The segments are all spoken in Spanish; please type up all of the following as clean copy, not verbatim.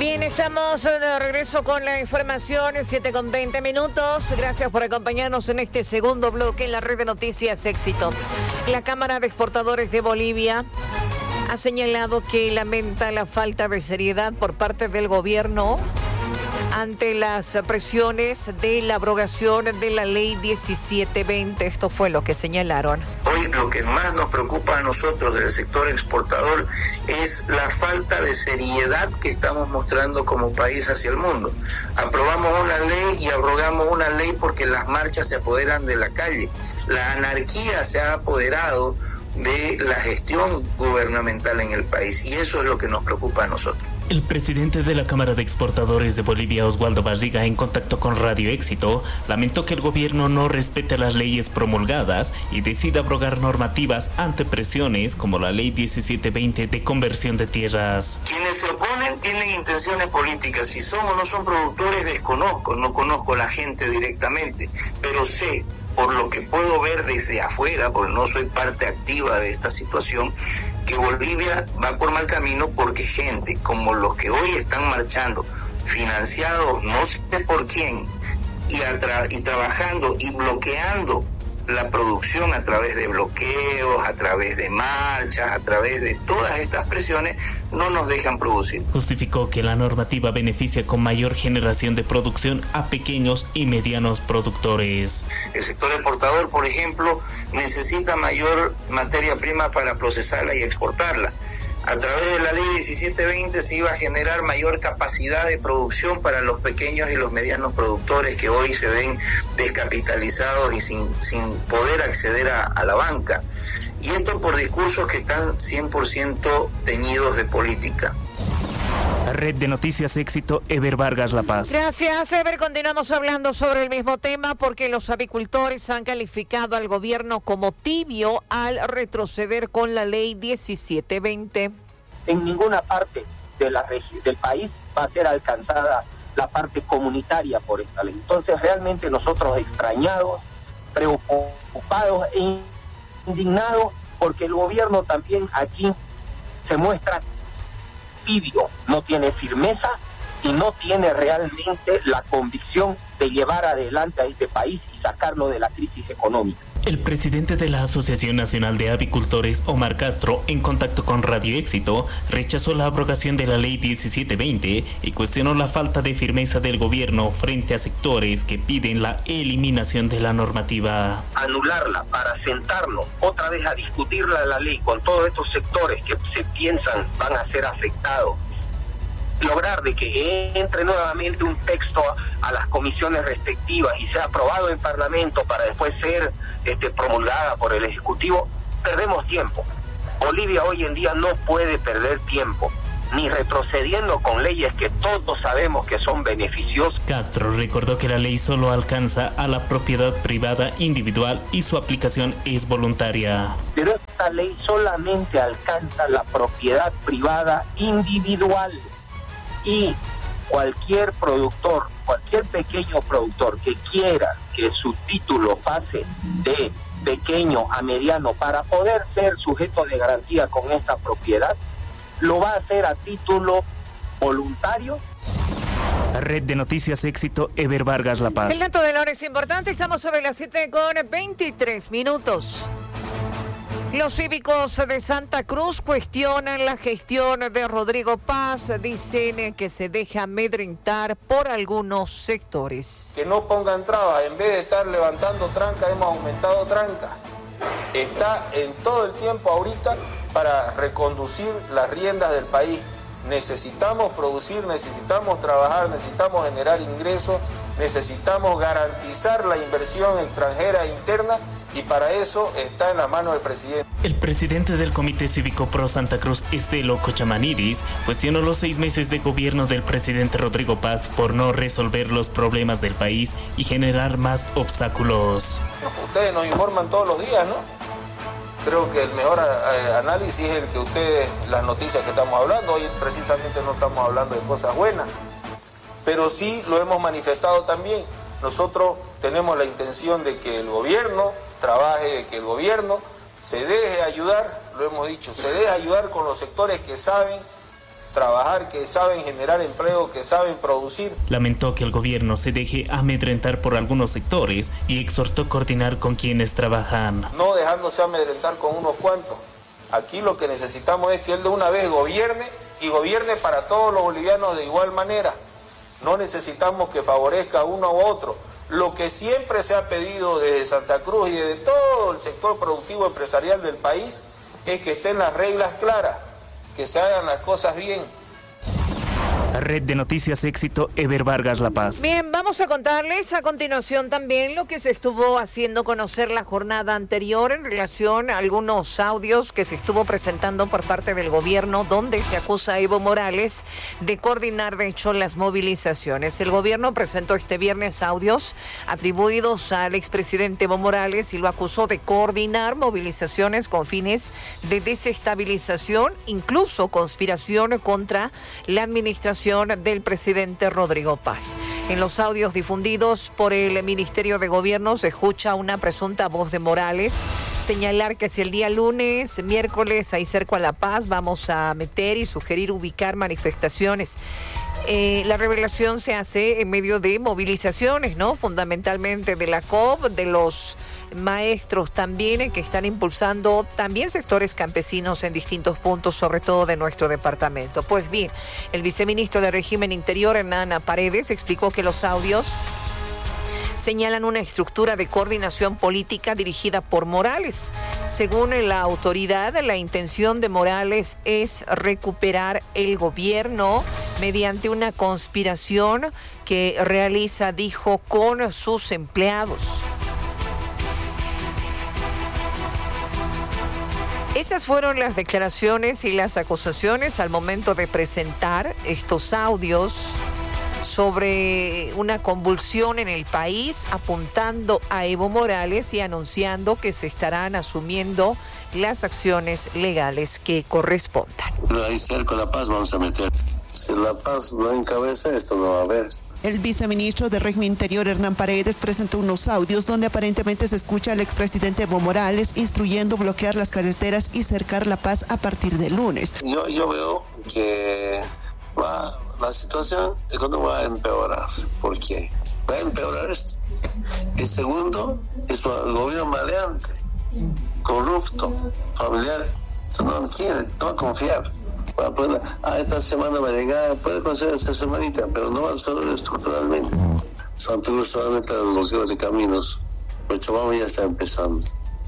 Bien, estamos de regreso con la información, 7:20. Gracias por acompañarnos en este segundo bloque en la red de noticias Éxito. La Cámara de Exportadores de Bolivia ha señalado que lamenta la falta de seriedad por parte del gobierno ante las presiones de la abrogación de la ley 1720. Esto fue lo que señalaron. Hoy lo que más nos preocupa a nosotros del sector exportador es la falta de seriedad que estamos mostrando como país hacia el mundo. Aprobamos una ley y abrogamos una ley porque las marchas se apoderan de la calle. La anarquía se ha apoderado de la gestión gubernamental en el país y eso es lo que nos preocupa a nosotros. El presidente de la Cámara de Exportadores de Bolivia, Oswaldo Barriga, en contacto con Radio Éxito, lamentó que el gobierno no respete las leyes promulgadas y decida abrogar normativas ante presiones como la ley 1720 de conversión de tierras. Quienes se oponen tienen intenciones políticas. Si son o no son productores, desconozco, no conozco a la gente directamente, pero sé, por lo que puedo ver desde afuera, porque no soy parte activa de esta situación, que Bolivia va por mal camino porque gente como los que hoy están marchando, financiados no sé por quién, y trabajando y bloqueando la producción a través de bloqueos, a través de marchas, a través de todas estas presiones, no nos dejan producir. Justificó que la normativa beneficia con mayor generación de producción a pequeños y medianos productores. El sector exportador, por ejemplo, necesita mayor materia prima para procesarla y exportarla. A través de la ley 1720 se iba a generar mayor capacidad de producción para los pequeños y los medianos productores que hoy se ven descapitalizados y sin poder acceder a la banca. Y esto por discursos que están 100% teñidos de política. Red de Noticias Éxito, Eber Vargas, La Paz. Gracias, Eber. Continuamos hablando sobre el mismo tema porque los avicultores han calificado al gobierno como tibio al retroceder con la ley 1720. En ninguna parte del país va a ser alcanzada la parte comunitaria por esta ley. Entonces, realmente nosotros extrañados, preocupados e indignados porque el gobierno también aquí se muestra tibio, no tiene firmeza y no tiene realmente la convicción de llevar adelante a este país y sacarlo de la crisis económica. El presidente de la Asociación Nacional de Avicultores, Omar Castro, en contacto con Radio Éxito, rechazó la abrogación de la ley 1720 y cuestionó la falta de firmeza del gobierno frente a sectores que piden la eliminación de la normativa. Anularla para sentarnos otra vez a discutirla la ley con todos estos sectores que se piensan van a ser afectados. Lograr de que entre nuevamente un texto a las comisiones respectivas y sea aprobado en Parlamento para después ser promulgada por el Ejecutivo, perdemos tiempo. Bolivia hoy en día no puede perder tiempo, ni retrocediendo con leyes que todos sabemos que son beneficiosas. Castro recordó que la ley solo alcanza a la propiedad privada individual y su aplicación es voluntaria. Pero esta ley solamente alcanza la propiedad privada individual. Y cualquier productor, cualquier pequeño productor que quiera que su título pase de pequeño a mediano para poder ser sujeto de garantía con esta propiedad, lo va a hacer a título voluntario. Red de Noticias Éxito, Eber Vargas, La Paz. El dato de la hora es importante, estamos sobre las 7:23. Los cívicos de Santa Cruz cuestionan la gestión de Rodrigo Paz. Dicen que se deja amedrentar por algunos sectores. Que no pongan trabas, en vez de estar levantando tranca, hemos aumentado tranca. Está en todo el tiempo ahorita para reconducir las riendas del país. Necesitamos producir, necesitamos trabajar, necesitamos generar ingresos, necesitamos garantizar la inversión extranjera e interna y para eso está en la mano del presidente. El presidente del Comité Cívico Pro Santa Cruz, Estelo Cochamanidis, cuestionó los 6 meses de gobierno del presidente Rodrigo Paz por no resolver los problemas del país y generar más obstáculos. Ustedes nos informan todos los días, ¿no? Creo que el mejor análisis es el que ustedes, las noticias que estamos hablando, hoy precisamente no estamos hablando de cosas buenas, pero sí lo hemos manifestado también. Nosotros tenemos la intención de que el gobierno trabaje, de que el gobierno se deje ayudar, lo hemos dicho, se deje ayudar con los sectores que saben trabajar, que saben generar empleo, que saben producir. Lamentó que el gobierno se deje amedrentar por algunos sectores y exhortó coordinar con quienes trabajan. No dejándose amedrentar con unos cuantos. Aquí lo que necesitamos es que él de una vez gobierne y gobierne para todos los bolivianos de igual manera. No necesitamos que favorezca a uno u otro. Lo que siempre se ha pedido desde Santa Cruz y de todo el sector productivo empresarial del país es que estén las reglas claras, que se hagan las cosas bien. Red de Noticias Éxito, Eber Vargas, La Paz. Bien, vamos a contarles a continuación también lo que se estuvo haciendo conocer la jornada anterior en relación a algunos audios que se estuvo presentando por parte del gobierno, donde se acusa a Evo Morales de coordinar, de hecho, las movilizaciones. El gobierno presentó este viernes audios atribuidos al expresidente Evo Morales y lo acusó de coordinar movilizaciones con fines de desestabilización, incluso conspiración contra la administración del presidente Rodrigo Paz. En los audios difundidos por el Ministerio de Gobierno se escucha una presunta voz de Morales señalar que si el día lunes, miércoles hay cerco a La Paz, vamos a meter y sugerir ubicar manifestaciones. La revelación se hace en medio de movilizaciones, ¿no? Fundamentalmente de la COP, de los maestros también, que están impulsando también sectores campesinos en distintos puntos, sobre todo de nuestro departamento. Pues bien, el viceministro de Régimen Interior, Hernán Paredes, explicó que los audios señalan una estructura de coordinación política dirigida por Morales. Según la autoridad, la intención de Morales es recuperar el gobierno mediante una conspiración que realiza, dijo, con sus empleados. Esas fueron las declaraciones y las acusaciones al momento de presentar estos audios sobre una convulsión en el país, apuntando a Evo Morales y anunciando que se estarán asumiendo las acciones legales que correspondan. Ahí cerca La Paz vamos a meter. Si La Paz no encabeza, esto no va a haber. El viceministro de Régimen Interior, Hernán Paredes, presentó unos audios donde aparentemente se escucha al expresidente Evo Morales instruyendo bloquear las carreteras y cercar La Paz a partir del lunes. Yo veo que la situación económica va a empeorar. ¿Por qué? Va a empeorar esto. El segundo es el gobierno maleante, corrupto, familiar. No quiere, no va a confiar. Esta semana va a llegar, puede conseguir esta semanita, pero no va a resolver estructuralmente. Santa Cruz solamente los bloqueos de caminos. Cochabamba ya está empezando.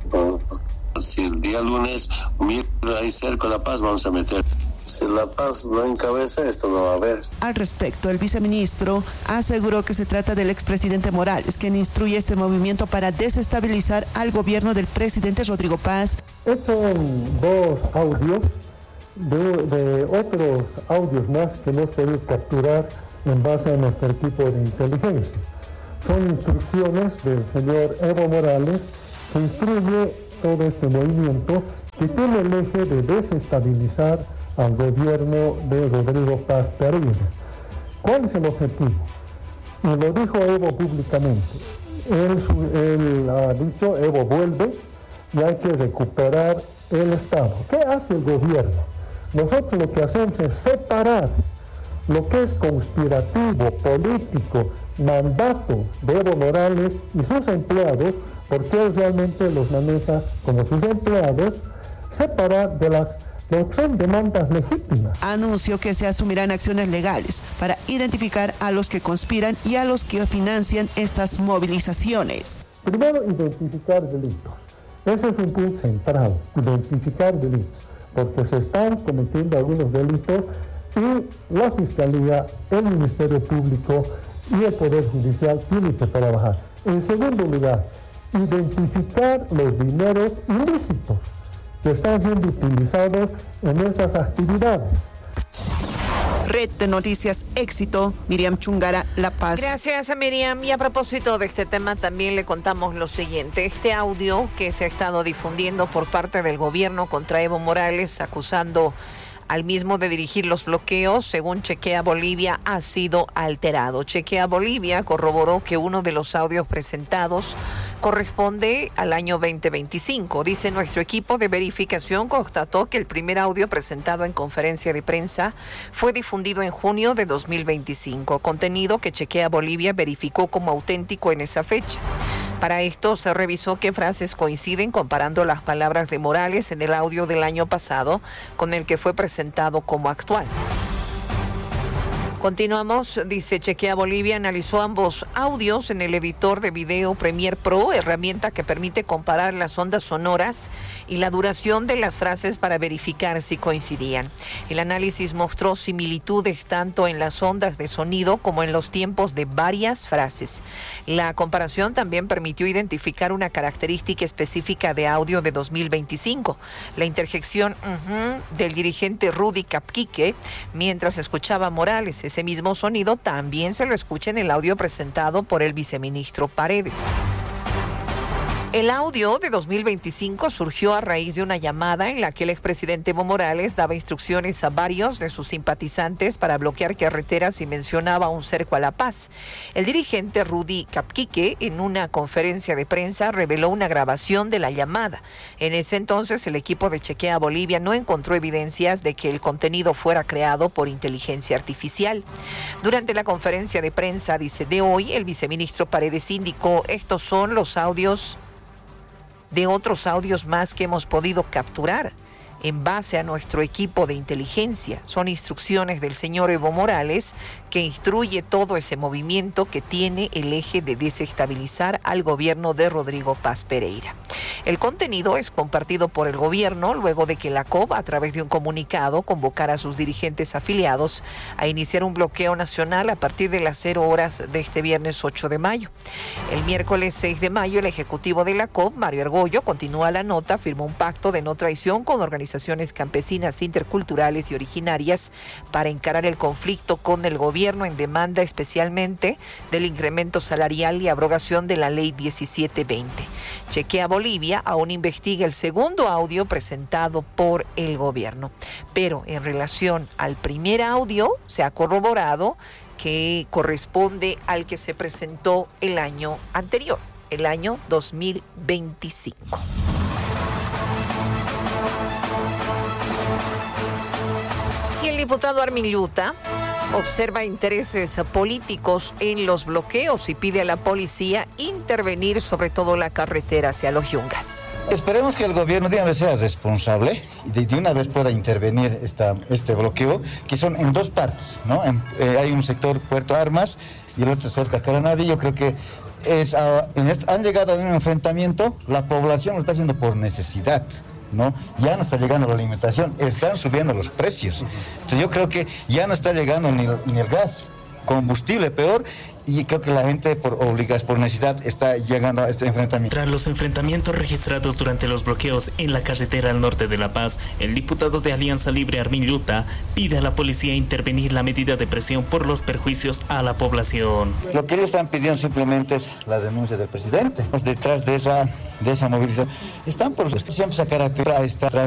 Si el día lunes, miércoles, ahí cerca La Paz vamos a meter. Si La Paz no encabeza, esto no va a haber. Al respecto, el viceministro aseguró que se trata del expresidente Morales, quien instruye este movimiento para desestabilizar al gobierno del presidente Rodrigo Paz. Estos son dos audios de otros audios más que hemos podido capturar en base a nuestro equipo de inteligencia. Son instrucciones del señor Evo Morales que instruye todo este movimiento que tiene el eje de desestabilizar al gobierno de Rodrigo Paz Pereira. ¿Cuál es el objetivo? Y lo dijo Evo públicamente. Él ha dicho, Evo vuelve y hay que recuperar el Estado. ¿Qué hace el gobierno? Nosotros lo que hacemos es separar lo que es conspirativo, político, mandato de Evo Morales y sus empleados, porque él realmente los maneja como sus empleados, separar de las que son demandas legítimas. Anunció que se asumirán acciones legales para identificar a los que conspiran y a los que financian estas movilizaciones. Primero, identificar delitos. Ese es un punto central, identificar delitos, porque se están cometiendo algunos delitos y la Fiscalía, el Ministerio Público y el Poder Judicial tienen que trabajar. En segundo lugar, identificar los dineros ilícitos que están siendo utilizados en esas actividades. Red de Noticias Éxito, Miriam Chungara, La Paz. Gracias, Miriam. Y a propósito de este tema, también le contamos lo siguiente. Este audio que se ha estado difundiendo por parte del gobierno contra Evo Morales, acusando al mismo de dirigir los bloqueos, según Chequea Bolivia, ha sido alterado. Chequea Bolivia corroboró que uno de los audios presentados corresponde al año 2025. Dice, nuestro equipo de verificación constató que el primer audio presentado en conferencia de prensa fue difundido en junio de 2025, contenido que Chequea Bolivia verificó como auténtico en esa fecha. Para esto se revisó qué frases coinciden comparando las palabras de Morales en el audio del año pasado con el que fue presentado como actual. Continuamos, dice, Chequea Bolivia analizó ambos audios en el editor de video Premiere Pro, herramienta que permite comparar las ondas sonoras y la duración de las frases para verificar si coincidían. El análisis mostró similitudes tanto en las ondas de sonido como en los tiempos de varias frases. La comparación también permitió identificar una característica específica de audio de 2025, la interjección del dirigente Rudy Capquique mientras escuchaba a Morales. Ese mismo sonido también se lo escucha en el audio presentado por el viceministro Paredes. El audio de 2025 surgió a raíz de una llamada en la que el expresidente Evo Morales daba instrucciones a varios de sus simpatizantes para bloquear carreteras y mencionaba un cerco a la paz. El dirigente Rudy Capquique, en una conferencia de prensa, reveló una grabación de la llamada. En ese entonces, el equipo de Chequea Bolivia no encontró evidencias de que el contenido fuera creado por inteligencia artificial. Durante la conferencia de prensa, dice, de hoy, el viceministro Paredes indicó, estos son los audios de otros audios más que hemos podido capturar en base a nuestro equipo de inteligencia. Son instrucciones del señor Evo Morales que instruye todo ese movimiento que tiene el eje de desestabilizar al gobierno de Rodrigo Paz Pereira. El contenido es compartido por el gobierno luego de que la COP, a través de un comunicado, convocara a sus dirigentes afiliados a iniciar un bloqueo nacional a partir de las 0 horas de este viernes 8 de mayo. El miércoles 6 de mayo, el ejecutivo de la COP, Mario Argollo, continúa la nota, firmó un pacto de no traición con organizaciones campesinas, interculturales y originarias para encarar el conflicto con el gobierno en demanda especialmente del incremento salarial y abrogación de la ley 1720. Chequea Bolivia aún investiga el segundo audio presentado por el gobierno, pero en relación al primer audio se ha corroborado que corresponde al que se presentó el año anterior, el año 2025. Y el diputado Armin Yuta observa intereses políticos en los bloqueos y pide a la policía intervenir sobre todo la carretera hacia los Yungas. Esperemos que el gobierno de una vez sea responsable y de una vez pueda intervenir este bloqueo, que son en dos partes, ¿no? Hay un sector Puerto Armas y el otro cerca a Caranavi. Yo creo que han llegado a un enfrentamiento, la población lo está haciendo por necesidad, ¿no? Ya no está llegando la alimentación, están subiendo los precios. Entonces yo creo que ya no está llegando ni el gas, combustible peor, y creo que la gente por necesidad está llegando a este enfrentamiento. Tras los enfrentamientos registrados durante los bloqueos en la carretera al norte de La Paz, el diputado de Alianza Libre Armin Yuta pide a la policía intervenir la medida de presión por los perjuicios a la población. Lo que ellos están pidiendo simplemente es la denuncia del presidente. Detrás de esa movilización están por siempre sacar a esta